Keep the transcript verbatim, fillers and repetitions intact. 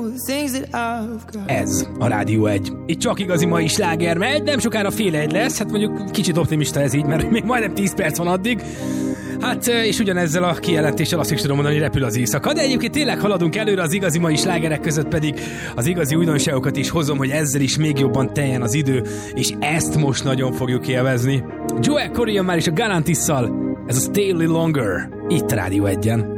Ez a Rádió egy. Itt csak igazi mai sláger megy, nem sokára fél egy lesz, hát mondjuk kicsit optimista ez így, mert még majdnem tíz perc van addig. Hát, és ugyanezzel a kijelentéssel azt is tudom mondani, hogy repül az éjszaka, de egyébként tényleg haladunk előre, az igazi mai slágerek között pedig az igazi újdonságokat is hozom, hogy ezzel is még jobban teljen az idő, és ezt most nagyon fogjuk élvezni. Joel Corey már is a Galantisszal, ez a Stay a Little Longer, itt Rádió egyen.